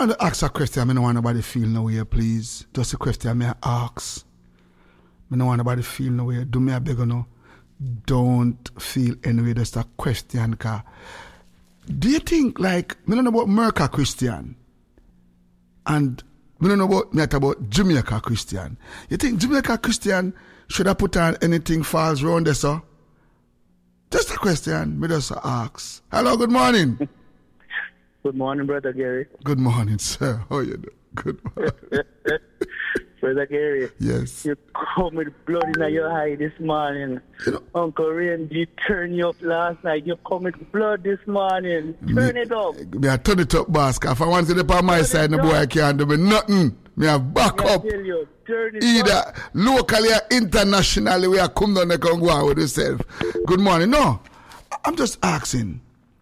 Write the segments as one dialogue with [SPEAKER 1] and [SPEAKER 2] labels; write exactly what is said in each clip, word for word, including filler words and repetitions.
[SPEAKER 1] want to ask a question. I don't want nobody feel no way, please. Just a question I ask. I don't want nobody feel no way. Do me a beg, no. Don't feel any way. Just a question. Ka. Do you think, like, I don't know about America Christian, and I don't know about, not about Jamaica Christian. You think Jamaica Christian should have put on anything false around there, sir? Just a question. Me just ask. Hello, good morning.
[SPEAKER 2] Good morning, Brother Gary.
[SPEAKER 1] Good morning, sir. How you doing? Good morning.
[SPEAKER 2] Brother Gary.
[SPEAKER 1] Yes.
[SPEAKER 2] You come with blood in your eye this morning. You know, Uncle Randy turned you up last night. You come with blood this morning. Turn
[SPEAKER 1] me,
[SPEAKER 2] it up.
[SPEAKER 1] Me I turn it up, boss. If I want to sit on my turn side, the boy I can't do me nothing. Me I back
[SPEAKER 2] me
[SPEAKER 1] up.
[SPEAKER 2] I tell you, turn it
[SPEAKER 1] Either
[SPEAKER 2] up.
[SPEAKER 1] locally or internationally, we are come down and come go out with yourself. Good morning. No, I'm just asking.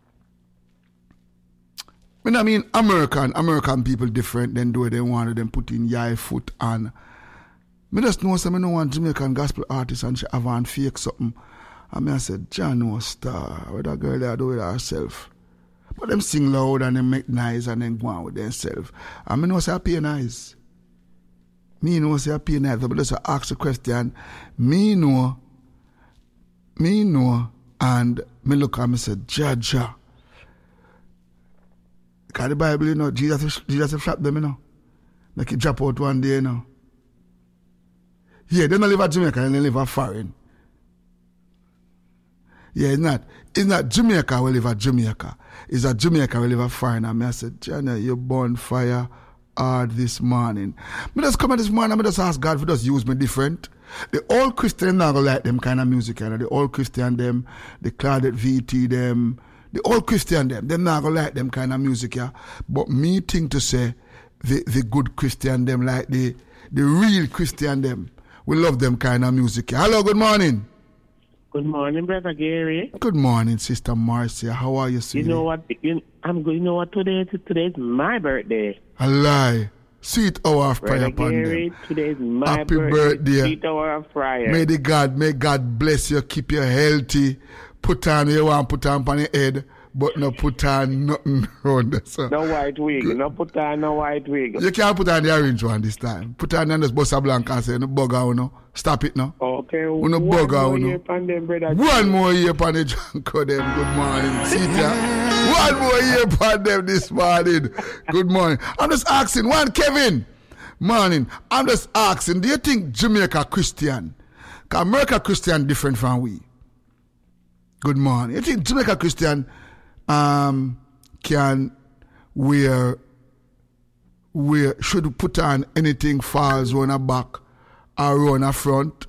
[SPEAKER 1] When I mean American, American people different than the way they wanted them put in your foot on. Me just know some I don't want Jamaican gospel artists and she have on fake something. And me I said, John no star, what that girl there do with herself. But them sing loud and them make nice and then go on with themselves. And me know say I pay nice. Me know say I pay nice, but just ask the question. Me know, me know, and me look and me say, Jaja. Because the Bible, you know, Jesus, Jesus shot them, you know. Make it drop out one day, you know. Yeah, they don't live at Jamaica, they live at foreign. Yeah, it's not. It's not Jamaica we live at Jamaica. It's at Jamaica we live at foreign. And I said, Jenna, you burn fire hard this morning. I just come in this morning, I just ask God for just use me different. The old Christian not gonna like them kind of music, you know. The old Christian them, the Claudette V T them, the old Christian them, them not gonna like them kind of music, yeah. But me think to say the, the good Christian them, like the the real Christian them, we love them kind of music. Yeah. Hello, good morning.
[SPEAKER 2] Good morning, Brother Gary.
[SPEAKER 1] Good morning, Sister Marcia. How are you, sweetie?
[SPEAKER 2] You know what? You, I'm good. You know what? Today, today is my birthday.
[SPEAKER 1] A lie. Sweet hour of
[SPEAKER 2] Brother
[SPEAKER 1] prayer upon
[SPEAKER 2] Gary,
[SPEAKER 1] them.
[SPEAKER 2] today is my
[SPEAKER 1] Happy
[SPEAKER 2] birthday.
[SPEAKER 1] birthday.
[SPEAKER 2] Sweet hour of prayer.
[SPEAKER 1] May the God, may God bless you, keep you healthy. Put on you want put on on your head, but no put on nothing around there. So.
[SPEAKER 2] No white wig. No put on no white wig.
[SPEAKER 1] You can't put on the orange one this time. Put on this Bossa Blanca and say, no bugger, no. Stop it now.
[SPEAKER 2] Okay,
[SPEAKER 1] no one
[SPEAKER 2] bugger,
[SPEAKER 1] more
[SPEAKER 2] no.
[SPEAKER 1] year
[SPEAKER 2] upon them, brother.
[SPEAKER 1] One more year upon the Janko them. Good morning. See ya. One more year upon them this morning. Good morning. I'm just asking, one Kevin. Morning. I'm just asking, do you think Jamaica Christian, because America Christian different from we? Good morning. You think Jamaica Christian um, can wear, wear, should put on anything false on a back or on a front?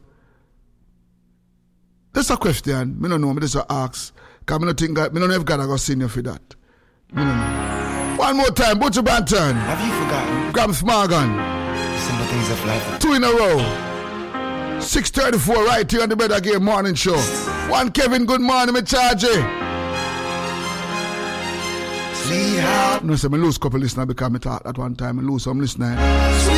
[SPEAKER 1] That's a question. I don't know. I just ask. Because I don't think God, I don't know if God is going to send you for that. I don't know. One more time. Butcher Banton.
[SPEAKER 3] Have you forgotten?
[SPEAKER 1] Grams Morgan.
[SPEAKER 3] Simple things of life.
[SPEAKER 1] Two in a row. six thirty-four right here on the Better Game Morning Show. One Kevin, good morning, me charge you.
[SPEAKER 3] See how.
[SPEAKER 1] No, so I lose a couple listeners because I thought at one time I lose some listeners.